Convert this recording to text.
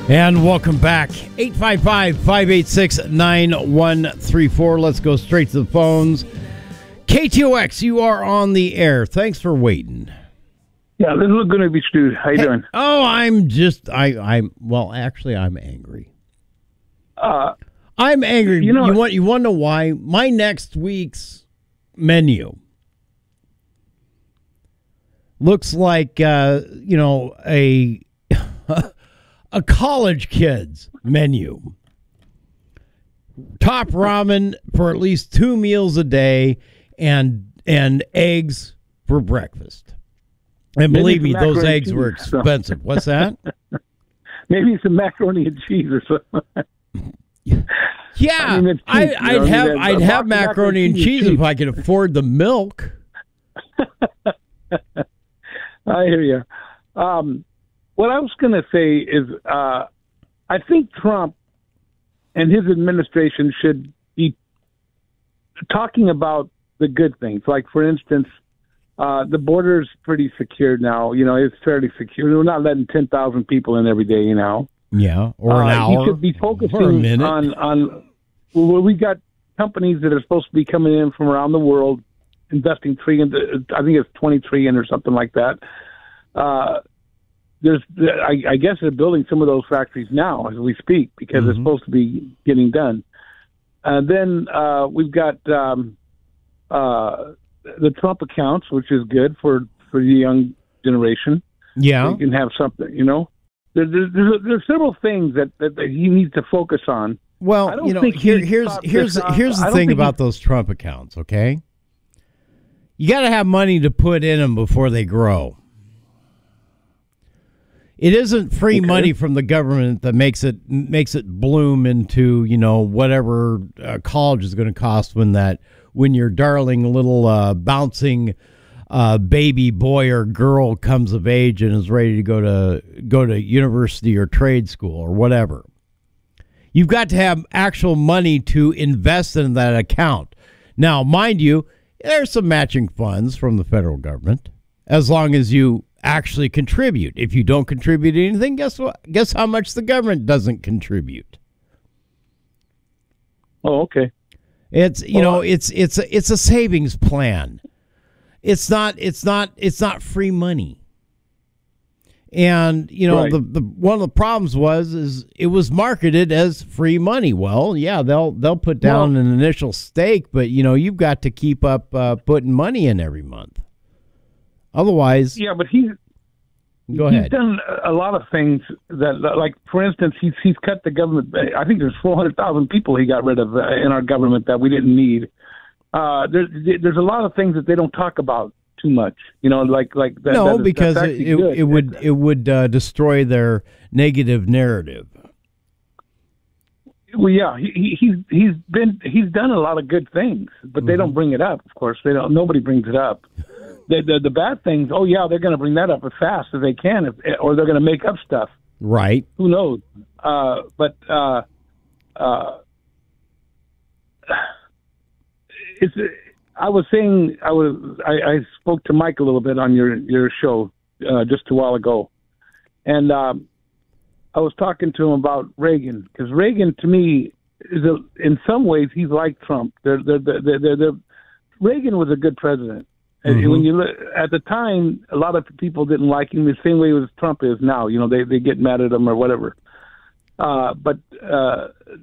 And welcome back. 855-586-9134. Let's go straight to the phones. KTOX, you are on the air. Thanks for waiting. Yeah, this is Laguna Beach dude. How you doing? Oh, I'm angry. I'm angry. You want to know why? My next week's menu looks like a college kid's menu. Top ramen for at least 2 meals a day and eggs for breakfast. And believe me, those eggs were expensive. What's that? Maybe some macaroni and cheese or something. Yeah, I'd have macaroni and cheese if I could afford the milk. I hear you. What I was going to say is I think Trump and his administration should be talking about the good things. Like, for instance, the border's pretty secure now. It's fairly secure. We're not letting 10,000 people in every day, Yeah, or an hour. He should be focusing or a minute. on we got companies that are supposed to be coming in from around the world, investing I think it's 20 trillion or something like that. I guess they're building some of those factories now as we speak because it's supposed to be getting done. Then we've got the Trump accounts, which is good for the young generation. Yeah, you can have something. There's several things that he needs to focus on. Well, here's the thing about those Trump accounts. Okay, you got to have money to put in them before they grow. It isn't free money from the government that makes it bloom into whatever college is going to cost when your darling little bouncing baby boy or girl comes of age and is ready to go to university or trade school or whatever. You've got to have actual money to invest in that account. Now, mind you, there's some matching funds from the federal government as long as you actually contribute. If you don't contribute anything, guess what? Guess how much the government doesn't contribute. Oh, okay. It's it's a savings plan. It's not free money. And right. the one of the problems is it was marketed as free money. Well, yeah, they'll put down an initial stake, but you've got to keep up putting money in every month. Otherwise, yeah, but he's done a lot of things that, like, for instance, he's cut the government. I think there's 400,000 people he got rid of in our government that we didn't need. There's a lot of things that they don't talk about too much, like that. No, because it would destroy their negative narrative. Well, yeah, he's done a lot of good things, but they don't bring it up. Of course, nobody brings it up. The bad things, oh yeah, they're going to bring that up as fast as they can, or they're going to make up stuff. Right. Who knows? But it's. I was saying I spoke to Mike a little bit on your show just a while ago, and I was talking to him about Reagan, because Reagan to me is in some ways he's like Trump. Reagan was a good president. And when you look at the time, a lot of people didn't like him the same way as Trump is now. They get mad at him or whatever. But